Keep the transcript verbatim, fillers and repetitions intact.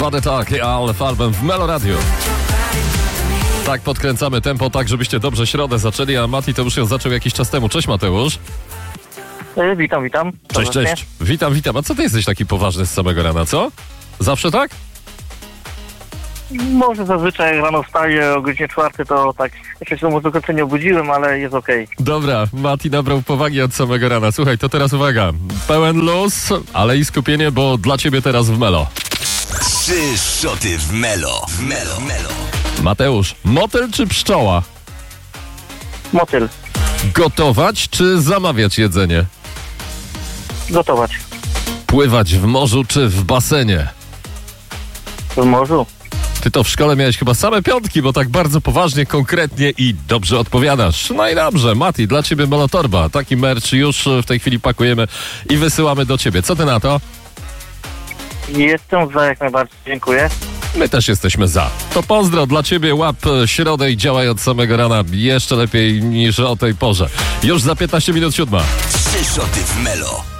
Body Talk, ale Falben w Melo Radio. Tak, podkręcamy tempo tak, żebyście dobrze środę zaczęli, a Mati to już ją zaczął jakiś czas temu. Cześć Mateusz. E, witam, witam. Cześć, cześć. Witam, witam. A co ty jesteś taki poważny z samego rana, co? Zawsze tak? Może zazwyczaj jak rano wstaję o godzinie czwartej, to tak jeszcze się może trochę nie obudziłem, ale jest okej. Okay. Dobra, Mati nabrał powagi od samego rana. Słuchaj, to teraz uwaga. Pełen luz, ale i skupienie, bo dla ciebie teraz w Melo. Trzy szoty w Melo. W Melo. Melo. Mateusz, motyl czy pszczoła? Motyl. Gotować czy zamawiać jedzenie? Gotować. Pływać w morzu czy w basenie? W morzu. Ty to w szkole miałeś chyba same piątki, bo tak bardzo poważnie, konkretnie i dobrze odpowiadasz. No i dobrze, Mati, dla ciebie Molotorba. Taki merch już w tej chwili pakujemy i wysyłamy do ciebie. Co ty na to? Jestem za, jak najbardziej. Dziękuję. My też jesteśmy za. To pozdro dla ciebie, łap środę i działaj od samego rana jeszcze lepiej niż o tej porze. Już za piętnaście minut siódma. Trzy szoty w Melo.